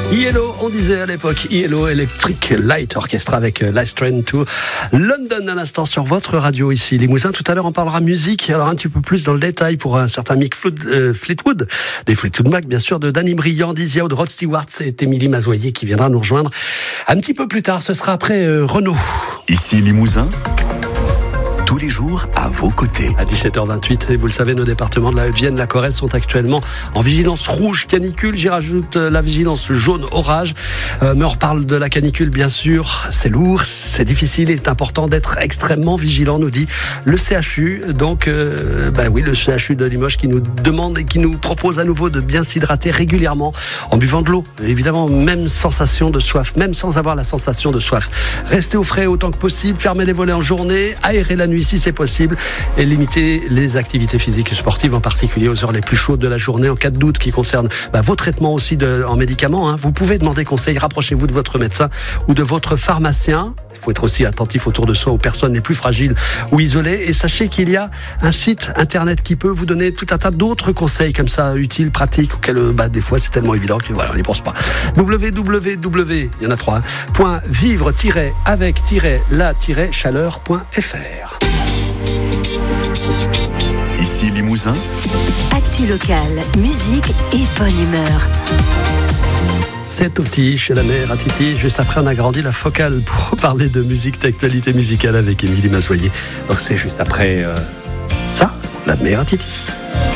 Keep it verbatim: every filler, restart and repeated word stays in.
I L O, on disait à l'époque, I L O Electric Light Orchestra avec Last Train to London à l'instant sur votre radio ici, Limousin. Tout à l'heure, on parlera musique, alors un petit peu plus dans le détail pour un certain Mick Fleetwood, des Fleetwood Mac, bien sûr, de Danny Briand, Dizzy Out, Rod Stewart et Émilie Mazoyer qui viendra nous rejoindre un petit peu plus tard. Ce sera après euh, Renaud. Ici Limousin. Tous les jours à vos côtés. À dix-sept heures vingt-huit, et vous le savez, nos départements de la Haute-Vienne, la Corrèze sont actuellement en vigilance rouge canicule. J'y rajoute la vigilance jaune orage. Euh, mais on reparle de la canicule, bien sûr. C'est lourd, c'est difficile. Il est important d'être extrêmement vigilant, nous dit le C H U. Donc, euh, bah oui, le C H U de Limoges qui nous demande et qui nous propose à nouveau de bien s'hydrater régulièrement en buvant de l'eau. Évidemment, même sensation de soif, même sans avoir la sensation de soif. Restez au frais autant que possible, fermez les volets en journée, aérez la nuit si c'est possible et limitez les activités physiques et sportives, en particulier aux heures les plus chaudes de la journée. En cas de doute qui concerne bah, vos traitements aussi de, en médicaments, hein, vous pouvez demander conseil, rapprochez-vous de votre médecin ou de votre pharmacien. Il faut être aussi attentif autour de soi aux personnes les plus fragiles ou isolées, et sachez qu'il y a un site internet qui peut vous donner tout un tas d'autres conseils comme ça, utiles, pratiques, auxquels bah, des fois c'est tellement évident que voilà, on n'y pense pas. w w w, il y en a trois, hein, point vivre tiret avec tiret la tiret chaleur point f r. Ici Limousin. Actu locale, musique et bonne humeur. C'est au petit chez la mère à Titi. Juste après, on a grandi la focale pour parler de musique, d'actualité musicale avec Émilie Mazoyer. Donc c'est juste après euh, ça, la mère à Titi.